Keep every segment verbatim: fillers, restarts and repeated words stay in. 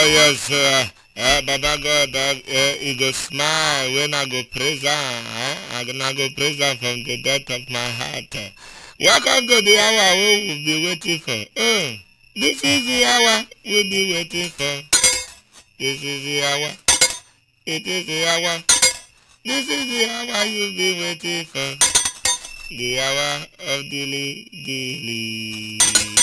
Oh, yes, uh, uh, Baba God, uh, uh, he go smile when I go praise her. Uh, I go I go praise her from the depth of my heart. Uh, welcome to the hour we will be waiting for. Uh, this is the hour we'll be waiting for. This is the hour. It is the hour. This is the hour you'll be waiting for. The hour of dilly dilly.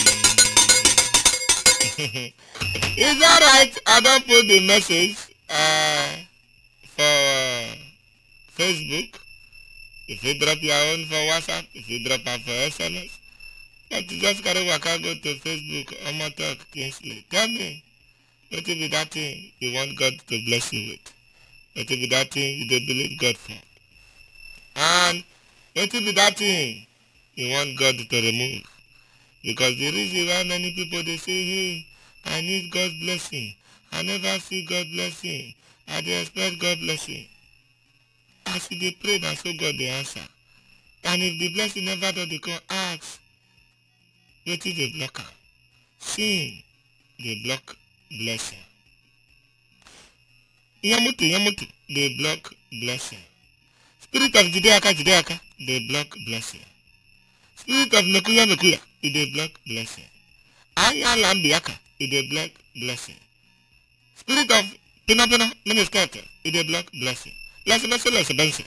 Is that right? I don't put the message uh, for uh, Facebook. If you drop your own for WhatsApp, if you drop it for S M S, but you just carry waka go to Facebook, I'ma talk Kingsley. Tell me, what will be that thing you want God to bless you with? What will be that thing you don't believe God for? And what will be that thing you want God to remove? Because the reason why many people they say, hey, I need God's blessing. I never see God's blessing. I dey expect God's blessing. As they pray, and so God the answer. And if the blessing never does, they come ask, what is the blocker? Sin, they block blessing. Yamutu, Yamutu, they block blessing. Spirit of Judeaka, Judeaka, they block blessing. Spirit of Mekuya, Mekuya, they block blessing. Aya Lambiaka, they block blessing. Spirit of Pinapina, Minister, they block blessing. Let's listen, let's listen.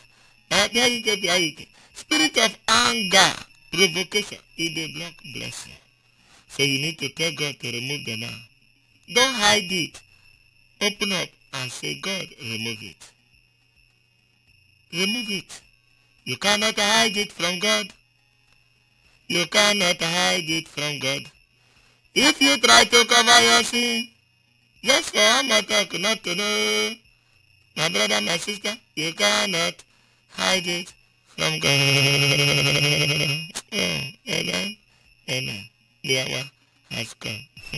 Spirit of anger, provocation, they block blessing. So you need to tell God to remove them now. Don't hide it. Open up and say, God, remove it. Remove it. You cannot hide it from God. You cannot hide it from God. If you try to cover your sin, just for a talk not to know, my brother, my sister, you cannot hide it from God. Oh, amen. Amen. The hour has come.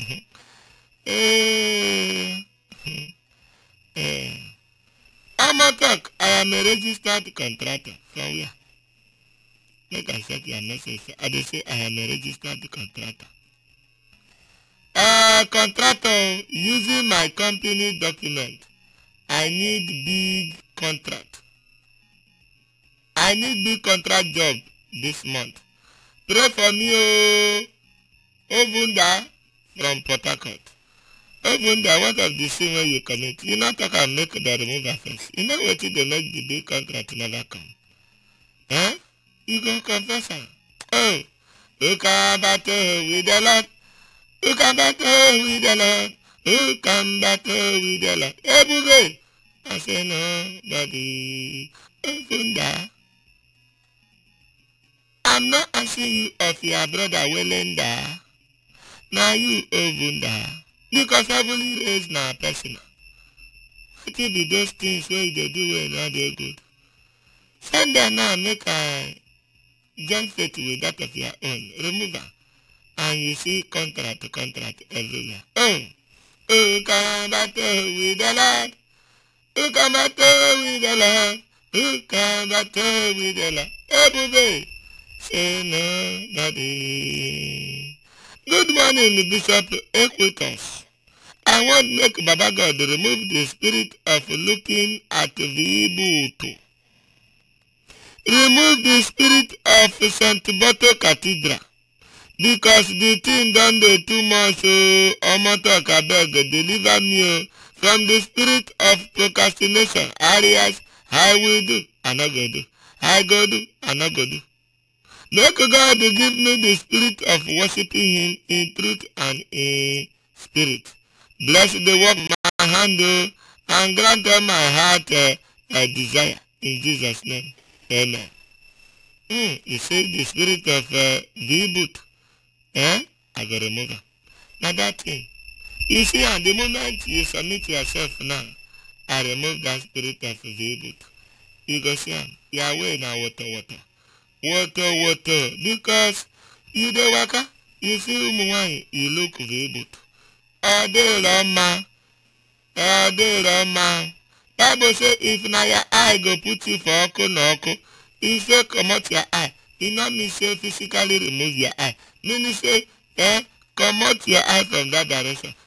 eh, eh. I'm a talk. I am a registered contractor. From where? Like I said, your message. I just say I am a registered contractor. Uh, contractor, using my company document, I need big contract. I need big contract job this month. Pray for me, oh, Ovunda from Port Harcourt. Ovunda, what of the sin when you commit? You not talk and make the removal first. You know what they make the big contract never come. Eh? You go confess her. Oh, who can battle with the Lord? Who can battle with the Lord? Who can battle with the Lord? Everybody. I say nobody. Ovunda. I'm not asking you of your brother Wellenda. Now you Ovunda. Because I believe raised now personal. What will be those things where they do well or they good? Send them now, make a join faith with that of your own. Remove her. And you see contract to contract everywhere. Oh, who can battle with the Lord? Who can battle with the Lord? Who can battle with the Lord? Everybody. Say no, daddy. Good morning, Bishop Equitas. I want to make Baba God remove the spirit of looking at the Ibutu. Remove the spirit of Saint Boto Cathedral. Because the thing done dey too much, oh, Omotok abeg, deliver me from the spirit of procrastination. Areas, I will do, I no go do. I go do, I no go do. Make God give me the spirit of worshiping Him in truth and in spirit. Bless the work of my hand, oh, and grant all my heart uh, a desire. In Jesus' name, amen. Mm, you see the spirit of uh, the boot. Eh? I got remove her. Now that thing. You see, at the moment you submit yourself now, I remove that spirit of the boot. You go see him. You are way now water, water. Water, water. Because you the waka, you see why you look the boot. Oh, they Rama. Oh, they Rama. Bible say if na your eye go put you for oko no oko, he say come out your eye. He not mean say physically remove your eye. Meaning say, eh, come out your eye from that direction.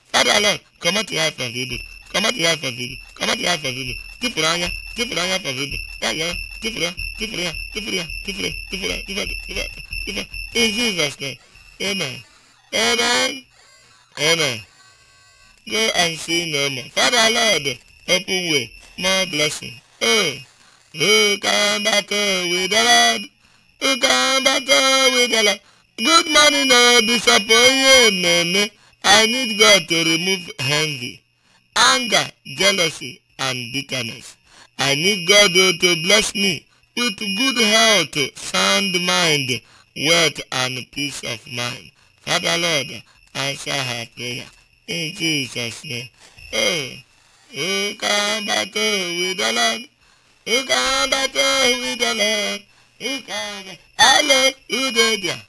Father Lord, come out your eye from evil. Come out your eye from evil. Come out your eye from evil. Tifuranya, tifuranya from evil. Yeah, yeah. Tifura, tifura, tifura, tifura, tifura, tifura, tifura, tifura. In Jesus' name. Amen. Amen. Amen. Go and sin no more. Father Lord, open way, more blessing. Oh, who can battle with the Lord? Who can battle with the Lord? Good morning, oh, Bishop Oyememe. I need God to remove envy, anger, jealousy, and bitterness. I need God oh, to bless me with good health, sound mind, wealth, and peace of mind. Father Lord, answer her prayer. In Jesus' name. Oh, who can battle with the Lord? Who can battle with the Lord? Who can? Hello, who did ya?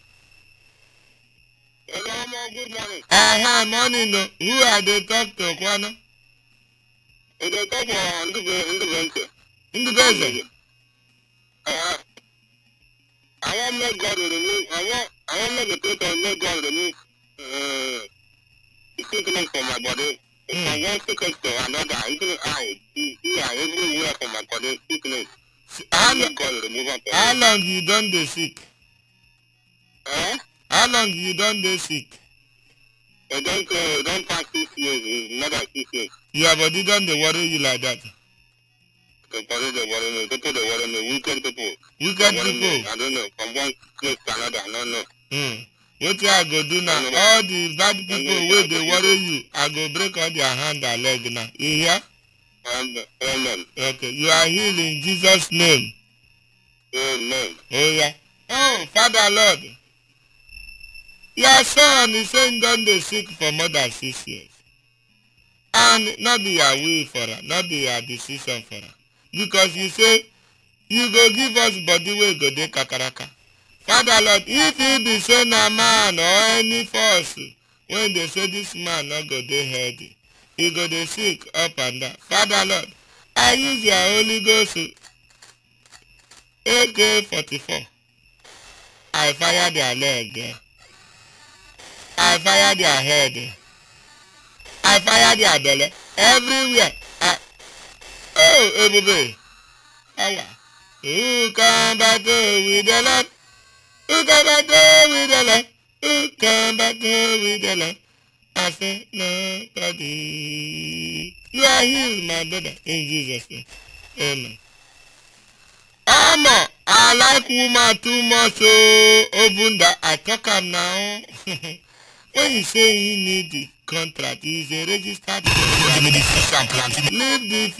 Hello, ma, good morning. Uh-huh, morning. No. Who are they talk to, Kwana? They talk to Ndubeze. Ndubeze. Uh-huh. I want to make God remove. I want. I want to make the people make God remove. Uh, sickness from my body. If I want sickness to another, even I, yeah, everywhere from my body, sickness. How long, God remove it. How long you done the sick? Eh? How long you done the sick? I don't, uh, don't pass six years, not like six years. Your body don't they worry you like that? The body they worry me, people they worry me, wicked people. Wicked people? Me. I don't know, from one place to another, I don't know. Hmm. What I go do now? All the bad people where they worry you, I go break all their hand and leg now. You hear? Amen. Okay, you are healed in Jesus' name. Amen. Oh yeah. Oh, Father Lord. Your son is saying done the sick for more than six years. And not be your will for her, not be your decision for her. Because you say, you go give us body where go de kakaraka. Father Lord, if he be saying a man or any force, when they say this man not go dey healthy, he go dey sick up and down. Father Lord, I use your Holy Ghost A K forty-four. I fire their leg. I fire their head. I fire their belly. Everywhere. I, oh, everybody. Who can battle with the Lord? Who can battle with the Lord? Who can battle with the Lord? I say, nobody. You are healed, my brother, in Jesus' name. Amen. Amo, I like woman too much, so open that I talk am now. When you say he need the contract, he is a registered. Leave the